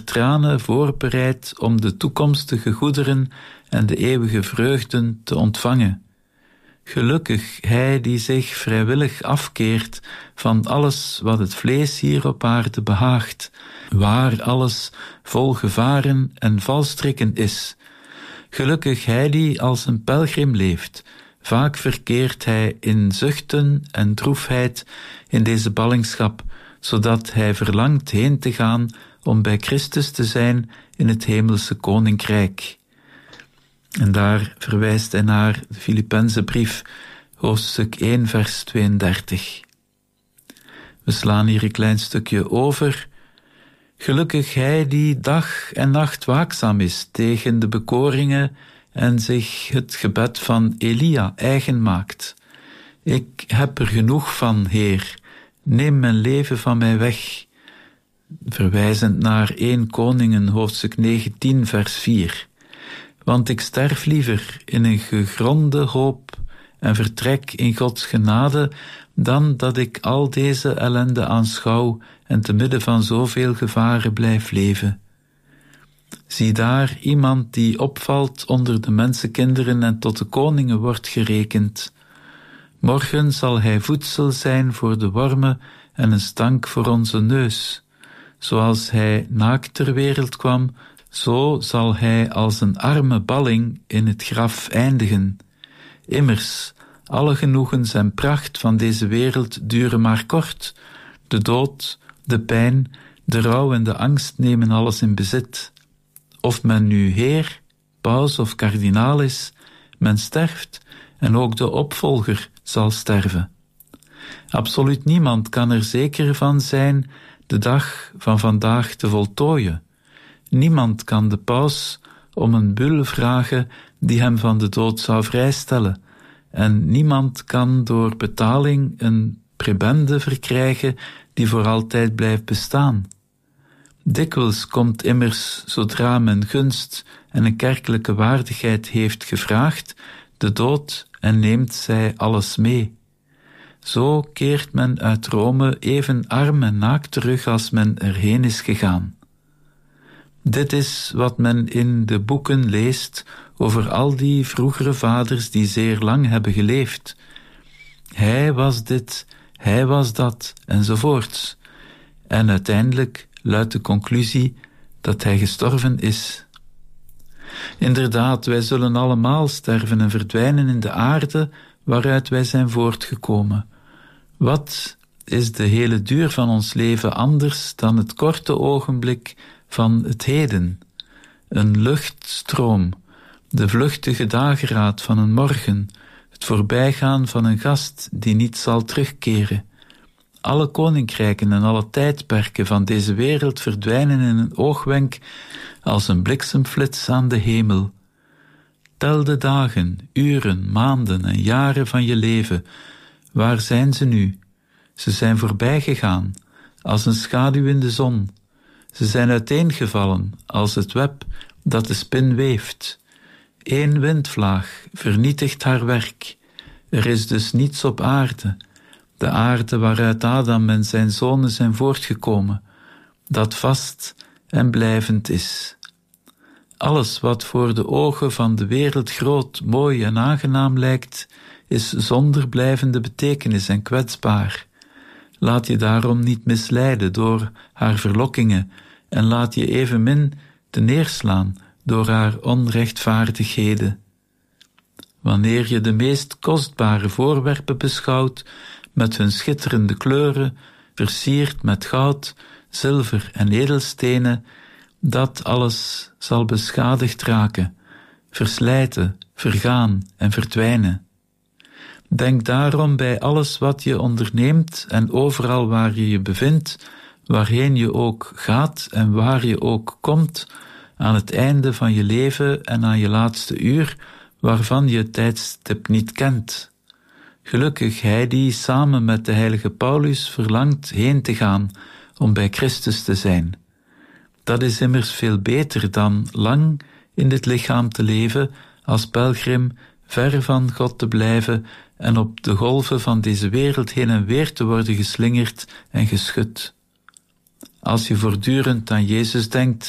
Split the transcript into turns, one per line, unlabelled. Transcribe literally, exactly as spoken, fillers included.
tranen voorbereidt om de toekomstige goederen en de eeuwige vreugden te ontvangen. Gelukkig hij die zich vrijwillig afkeert van alles wat het vlees hier op aarde behaagt, waar alles vol gevaren en valstrikken is. Gelukkig hij die als een pelgrim leeft. Vaak verkeert hij in zuchten en droefheid in deze ballingschap, zodat hij verlangt heen te gaan om bij Christus te zijn in het hemelse koninkrijk. En daar verwijst hij naar de Filippenzenbrief, hoofdstuk één, vers tweeëndertig. We slaan hier een klein stukje over. Gelukkig hij die dag en nacht waakzaam is tegen de bekoringen en zich het gebed van Elia eigen maakt. Ik heb er genoeg van, Heer, neem mijn leven van mij weg. Verwijzend naar Eerste Koningen, hoofdstuk negentien, vers vier. Want ik sterf liever in een gegronde hoop en vertrek in Gods genade, dan dat ik al deze ellende aanschouw en te midden van zoveel gevaren blijf leven. Zie daar iemand die opvalt onder de mensenkinderen en tot de koningen wordt gerekend. Morgen zal hij voedsel zijn voor de wormen en een stank voor onze neus. Zoals hij naakt ter wereld kwam, zo zal hij als een arme balling in het graf eindigen. Immers, alle genoegens en pracht van deze wereld duren maar kort. De dood, de pijn, de rouw en de angst nemen alles in bezit. Of men nu heer, paus of kardinaal is, men sterft en ook de opvolger zal sterven. Absoluut niemand kan er zeker van zijn de dag van vandaag te voltooien. Niemand kan de paus om een bul vragen die hem van de dood zou vrijstellen, en niemand kan door betaling een prebende verkrijgen die voor altijd blijft bestaan. Dikwijls komt immers, zodra men gunst en een kerkelijke waardigheid heeft gevraagd, de dood en neemt zij alles mee. Zo keert men uit Rome even arm en naakt terug als men erheen is gegaan. Dit is wat men in de boeken leest over al die vroegere vaders die zeer lang hebben geleefd. Hij was dit, hij was dat, enzovoorts. En uiteindelijk luidt de conclusie dat hij gestorven is. Inderdaad, wij zullen allemaal sterven en verdwijnen in de aarde waaruit wij zijn voortgekomen. Wat is de hele duur van ons leven anders dan het korte ogenblik van het heden? Een luchtstroom, de vluchtige dageraad van een morgen, het voorbijgaan van een gast die niet zal terugkeren. Alle koninkrijken en alle tijdperken van deze wereld verdwijnen in een oogwenk als een bliksemflits aan de hemel. Tel de dagen, uren, maanden en jaren van je leven. Waar zijn ze nu? Ze zijn voorbij gegaan, als een schaduw in de zon. Ze zijn uiteengevallen, als het web dat de spin weeft. Eén windvlaag vernietigt haar werk. Er is dus niets op aarde, de aarde waaruit Adam en zijn zonen zijn voortgekomen, dat vast en blijvend is. Alles wat voor de ogen van de wereld groot, mooi en aangenaam lijkt, is zonder blijvende betekenis en kwetsbaar. Laat je daarom niet misleiden door haar verlokkingen en laat je evenmin te neerslaan door haar onrechtvaardigheden. Wanneer je de meest kostbare voorwerpen beschouwt, met hun schitterende kleuren, versierd met goud, zilver en edelstenen, dat alles zal beschadigd raken, verslijten, vergaan en verdwijnen. Denk daarom bij alles wat je onderneemt en overal waar je je bevindt, waarheen je ook gaat en waar je ook komt, aan het einde van je leven en aan je laatste uur, waarvan je het tijdstip niet kent. Gelukkig hij die samen met de heilige Paulus verlangt heen te gaan om bij Christus te zijn. Dat is immers veel beter dan lang in dit lichaam te leven, als pelgrim ver van God te blijven en op de golven van deze wereld heen en weer te worden geslingerd en geschud. Als je voortdurend aan Jezus denkt,